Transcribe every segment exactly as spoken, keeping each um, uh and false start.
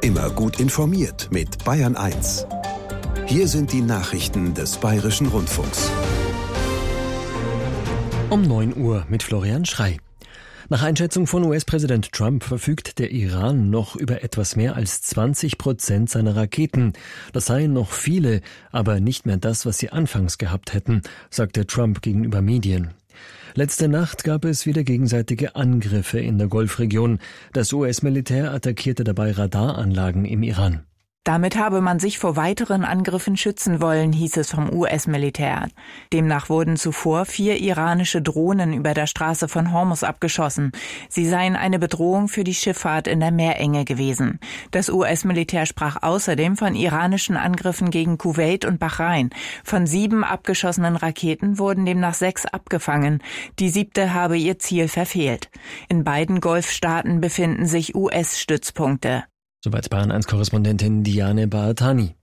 Immer gut informiert mit Bayern eins. Hier sind die Nachrichten des Bayerischen Rundfunks. Um neun Uhr mit Florian Schrey. Nach Einschätzung von U S-Präsident Trump verfügt der Iran noch über etwas mehr als zwanzig Prozent seiner Raketen. Das seien noch viele, aber nicht mehr das, was sie anfangs gehabt hätten, sagte Trump gegenüber Medien. Letzte Nacht gab es wieder gegenseitige Angriffe in der Golfregion. Das U S-Militär attackierte dabei Radaranlagen im Iran. Damit habe man sich vor weiteren Angriffen schützen wollen, hieß es vom U S-Militär. Demnach wurden zuvor vier iranische Drohnen über der Straße von Hormuz abgeschossen. Sie seien eine Bedrohung für die Schifffahrt in der Meerenge gewesen. Das U S-Militär sprach außerdem von iranischen Angriffen gegen Kuwait und Bahrain. Von sieben abgeschossenen Raketen wurden demnach sechs abgefangen. Die siebte habe ihr Ziel verfehlt. In beiden Golfstaaten befinden sich U S-Stützpunkte. Soweit Bayern eins Korrespondentin Diane Baatani.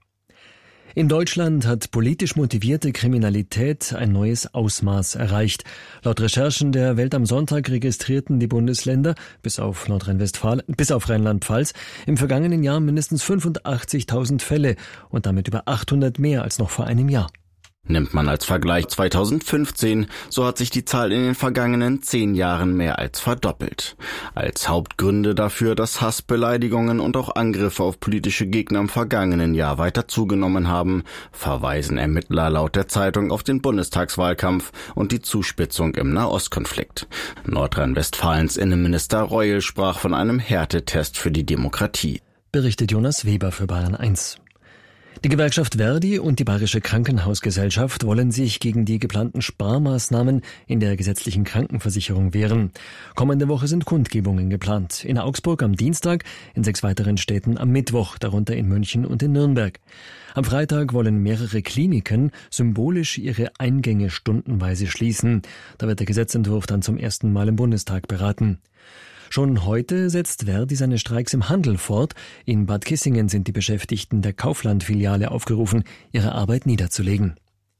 In Deutschland hat politisch motivierte Kriminalität ein neues Ausmaß erreicht. Laut Recherchen der Welt am Sonntag registrierten die Bundesländer, bis auf Nordrhein-Westfalen, bis auf Rheinland-Pfalz, im vergangenen Jahr mindestens fünfundachtzigtausend Fälle und damit über achthundert mehr als noch vor einem Jahr. Nimmt man als Vergleich zweitausendfünfzehn, so hat sich die Zahl in den vergangenen zehn Jahren mehr als verdoppelt. Als Hauptgründe dafür, dass Hassbeleidigungen und auch Angriffe auf politische Gegner im vergangenen Jahr weiter zugenommen haben, verweisen Ermittler laut der Zeitung auf den Bundestagswahlkampf und die Zuspitzung im Nahostkonflikt. Nordrhein-Westfalens Innenminister Reul sprach von einem Härtetest für die Demokratie. Berichtet Jonas Weber für Bayern eins. Die Gewerkschaft Verdi und die Bayerische Krankenhausgesellschaft wollen sich gegen die geplanten Sparmaßnahmen in der gesetzlichen Krankenversicherung wehren. Kommende Woche sind Kundgebungen geplant. In Augsburg am Dienstag, in sechs weiteren Städten am Mittwoch, darunter in München und in Nürnberg. Am Freitag wollen mehrere Kliniken symbolisch ihre Eingänge stundenweise schließen. Da wird der Gesetzentwurf dann zum ersten Mal im Bundestag beraten. Schon heute setzt Verdi seine Streiks im Handel fort. In Bad Kissingen sind die Beschäftigten der Kaufland-Filiale aufgerufen, ihre Arbeit niederzulegen.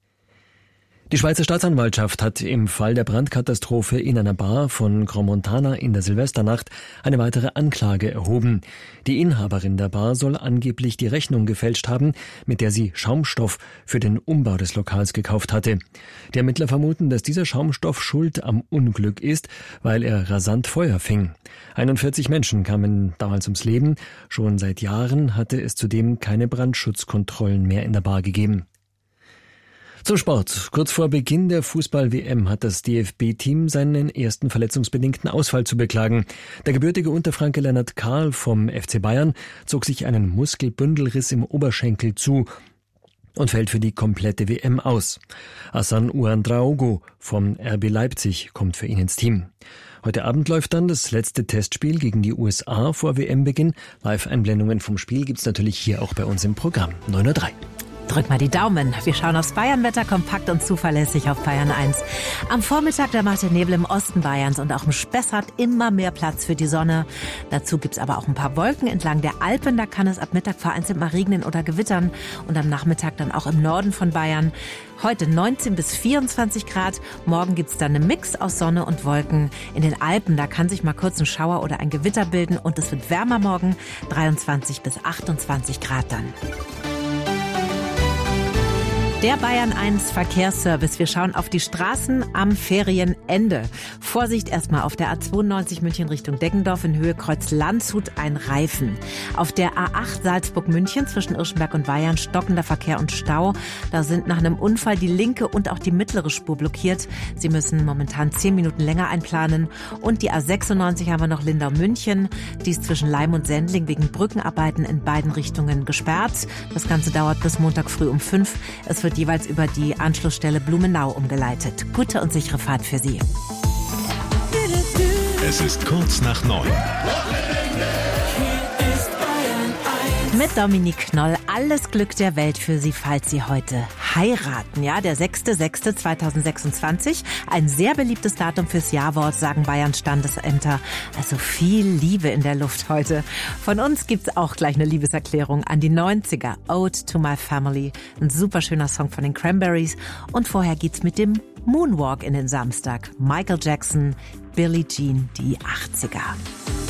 Die Schweizer Staatsanwaltschaft hat im Fall der Brandkatastrophe in einer Bar von Crans-Montana in der Silvesternacht eine weitere Anklage erhoben. Die Inhaberin der Bar soll angeblich die Rechnung gefälscht haben, mit der sie Schaumstoff für den Umbau des Lokals gekauft hatte. Die Ermittler vermuten, dass dieser Schaumstoff schuld am Unglück ist, weil er rasant Feuer fing. einundvierzig Menschen kamen damals ums Leben. Schon seit Jahren hatte es zudem keine Brandschutzkontrollen mehr in der Bar gegeben. Zum Sport. Kurz vor Beginn der Fußball-W M hat das D F B-Team seinen ersten verletzungsbedingten Ausfall zu beklagen. Der gebürtige Unterfranke Lennart Kahl vom F C Bayern zog sich einen Muskelbündelriss im Oberschenkel zu und fällt für die komplette W M aus. Hassan Ouedraogo vom R B Leipzig kommt für ihn ins Team. Heute Abend läuft dann das letzte Testspiel gegen die U S A vor W M-Beginn. Live-Einblendungen vom Spiel gibt's natürlich hier auch bei uns im Programm. neun Uhr drei. Drück mal die Daumen. Wir schauen aufs Bayernwetter kompakt und zuverlässig auf Bayern eins. Am Vormittag, da macht der Nebel im Osten Bayerns und auch im Spessart immer mehr Platz für die Sonne. Dazu gibt's aber auch ein paar Wolken entlang der Alpen. Da kann es ab Mittag vereinzelt mal regnen oder gewittern. Und am Nachmittag dann auch im Norden von Bayern. Heute neunzehn bis vierundzwanzig Grad. Morgen gibt's dann einen Mix aus Sonne und Wolken. In den Alpen, da kann sich mal kurz ein Schauer oder ein Gewitter bilden. Und es wird wärmer morgen. dreiundzwanzig bis achtundzwanzig Grad dann. Der Bayern eins Verkehrsservice. Wir schauen auf die Straßen am Ferienende. Vorsicht erstmal auf der A zweiundneunzig München Richtung Deggendorf in Höhe Kreuz Landshut ein Reifen. Auf der A acht Salzburg-München zwischen Irschenberg und Weyarn stockender Verkehr und Stau. Da sind nach einem Unfall die linke und auch die mittlere Spur blockiert. Sie müssen momentan zehn Minuten länger einplanen. Und die A sechsundneunzig haben wir noch Lindau-München. Die ist zwischen Leim und Sendling wegen Brückenarbeiten in beiden Richtungen gesperrt. Das Ganze dauert bis Montag früh um fünf. Es wird jeweils über die Anschlussstelle Blumenau umgeleitet. Gute und sichere Fahrt für Sie. Es ist kurz nach neun. Mit Dominique Knoll. Alles Glück der Welt für Sie, falls Sie heute heiraten. Ja, der sechster sechster zweitausendsechsundzwanzig. Ein sehr beliebtes Datum fürs Ja-Wort, sagen Bayerns Standesämter. Also viel Liebe in der Luft heute. Von uns gibt's auch gleich eine Liebeserklärung an die neunziger. Ode to my family. Ein super schöner Song von den Cranberries. Und vorher geht's mit dem Moonwalk in den Samstag. Michael Jackson, Billie Jean, die achtziger.